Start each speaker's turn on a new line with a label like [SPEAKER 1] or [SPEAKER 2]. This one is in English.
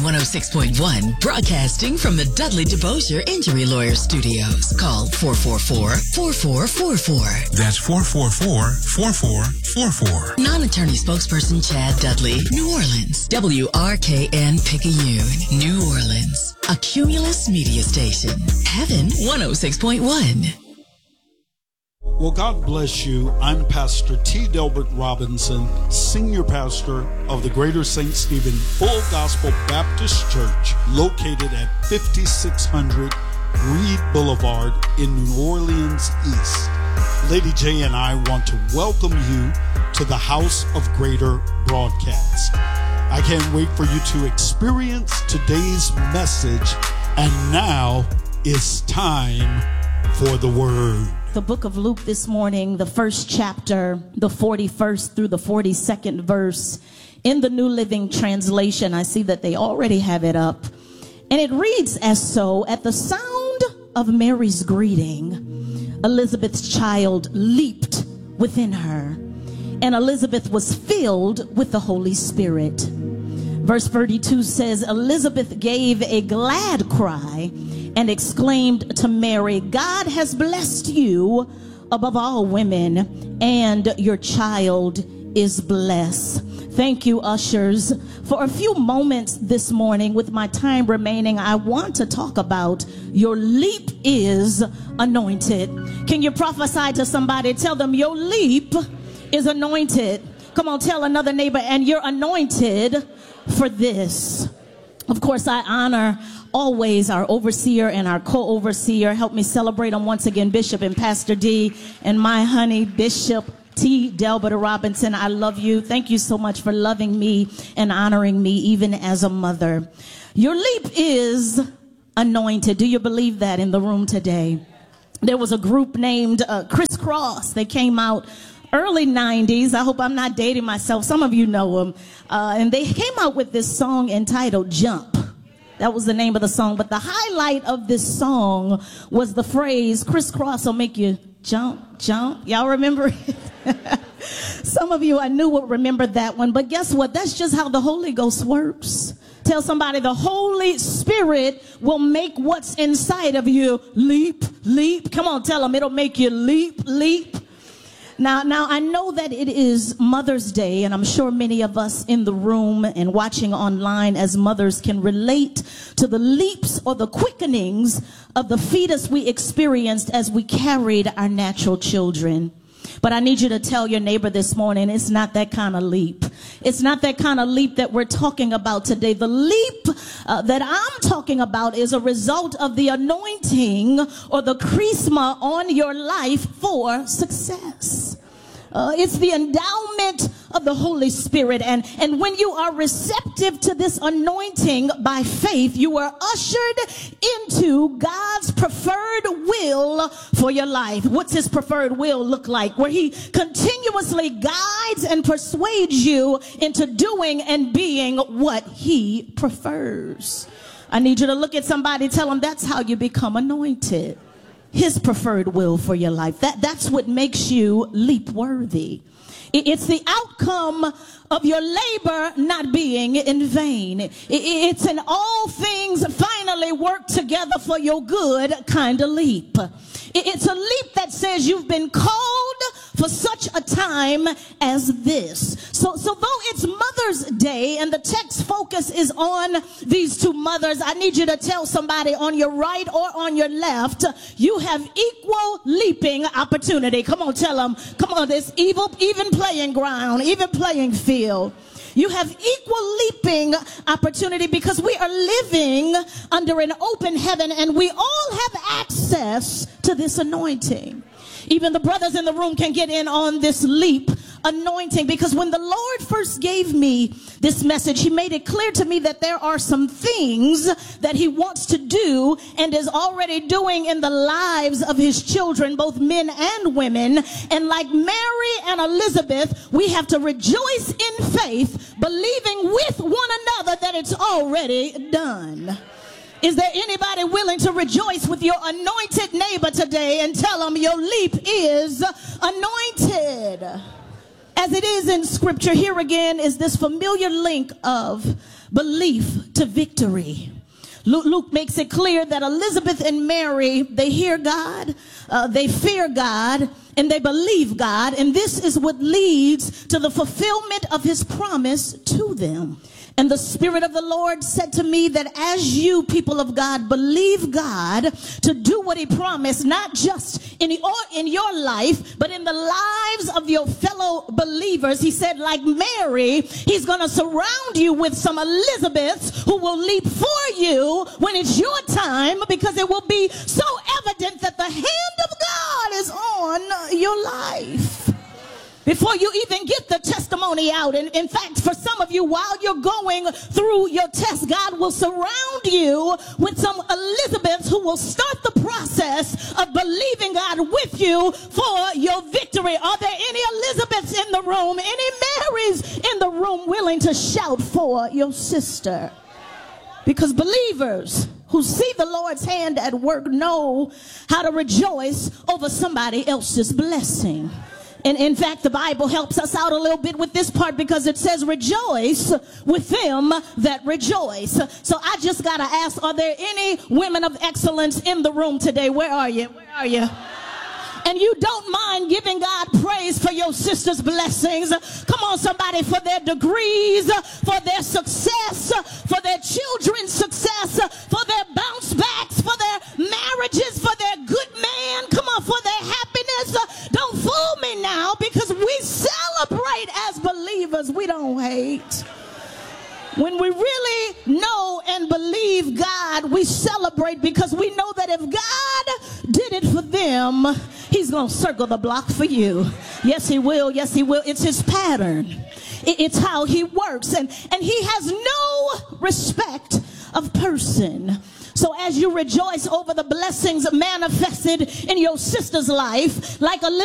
[SPEAKER 1] 106.1, broadcasting from the Dudley DeBosier Injury Lawyer Studios. Call 444-4444.
[SPEAKER 2] That's 444-4444.
[SPEAKER 1] Non-attorney spokesperson Chad Dudley, New Orleans. WRKN Picayune, New Orleans. A Cumulus media station. Heaven 106.1.
[SPEAKER 3] Well, God bless you. I'm Pastor T. Delbert Robinson, Senior Pastor of the Greater St. Stephen Full Gospel Baptist Church, located at 5600 Reed Boulevard in New Orleans East. Lady J and I want to welcome you to the House of Greater Broadcast. I can't wait for you to experience today's message. And now it's time for the Word.
[SPEAKER 4] The book of Luke this morning, the first chapter, the 41st through the 42nd verse in the New Living Translation. I see that they already have it up. And it reads as so: at the sound of Mary's greeting, Elizabeth's child leaped within her, and Elizabeth was filled with the Holy Spirit. Verse 32 says, Elizabeth gave a glad cry and exclaimed to Mary, God has blessed you above all women, and your child is blessed. Thank you, ushers. For a few moments this morning, with my time remaining, I want to talk about your leap is anointed. Can you prophesy to somebody? Tell them your leap is anointed. Come on, tell another neighbor, and you're anointed for this. Of course, I honor always our overseer and our co-overseer. Help me celebrate them once again, Bishop and Pastor D, and my honey, Bishop T. Delbert Robinson. I love you. Thank you so much for loving me and honoring me even as a mother. Your leap is anointed. Do you believe that in the room today? There was a group named Criss Cross. They came out early 90s. I hope I'm not dating myself. Some of you know them. And they came out with this song entitled Jump. That was the name of the song. But the highlight of this song was the phrase, crisscross will make you jump, jump. Y'all remember it? Some of you I knew would remember that one. But guess what? That's just how the Holy Ghost works. Tell somebody the Holy Spirit will make what's inside of you leap, leap. Come on, tell them it'll make you leap, leap. Now, I know that it is Mother's Day, and I'm sure many of us in the room and watching online as mothers can relate to the leaps or the quickenings of the fetus we experienced as we carried our natural children. But I need you to tell your neighbor this morning, it's not that kind of leap. It's not that kind of leap that we're talking about today. The leap that I'm talking about is a result of the anointing or the charisma on your life for success. It's the endowment of the Holy Spirit. And when you are receptive to this anointing by faith, you are ushered into God's preferred will for your life. What's his preferred will look like? Where he continuously guides and persuades you into doing and being what he prefers. I need you to look at somebody, tell them that's how you become anointed. His preferred will for your life. That's what makes you leap worthy. It's the outcome of your labor not being in vain. It's an all things finally work together for your good kind of leap. It's a leap that says you've been called for such a time as this. So though it's Mother's Day and the text focus is on these two mothers, I need you to tell somebody on your right or on your left, you have equal leaping opportunity. Come on, tell them. Come on, this even playing ground, even playing field. You have equal leaping opportunity because we are living under an open heaven and we all have access to this anointing. Even the brothers in the room can get in on this leap anointing, because when the Lord first gave me this message, he made it clear to me that there are some things that he wants to do and is already doing in the lives of his children, both men and women. And like Mary and Elizabeth, we have to rejoice in faith, believing with one another that it's already done. Is there anybody willing to rejoice with your anointed neighbor today and tell them your leap is anointed? as it is in scripture, here again is this familiar link of belief to victory. Luke makes it clear that Elizabeth and Mary, they hear God, they fear God, and they believe God. And this is what leads to the fulfillment of his promise to them. And the Spirit of the Lord said to me that as you, people of God, believe God to do what he promised, not just in your life, but in the lives of your fellow believers, he said, like Mary, he's going to surround you with some Elizabeths who will leap for you when it's your time, because it will be so evident that the hand of God is on your life. Before you even get the testimony out. And in fact, for some of you, while you're going through your test, God will surround you with some Elizabeths who will start the process of believing God with you for your victory. Are there any Elizabeths in the room? Any Marys in the room willing to shout for your sister? Because believers who see the Lord's hand at work know how to rejoice over somebody else's blessing. And in fact, the Bible helps us out a little bit with this part, because it says, rejoice with them that rejoice. So I just got to ask, are there any women of excellence in the room today? Where are you? Where are you? And you don't mind giving God praise for your sister's blessings. Come on, somebody, for their degrees, for their success, for their children's success, for their bounce backs, for their marriages, for their good man. Come on, for their happiness. Don't fool me now, because we celebrate as believers. We don't hate. When we really know and believe God, we celebrate, because we know that if God did it for them, he's going to circle the block for you. Yes, he will. Yes, he will. It's his pattern. It's how he works. And he has no respect of person. So as you rejoice over the blessings manifested in your sister's life, like a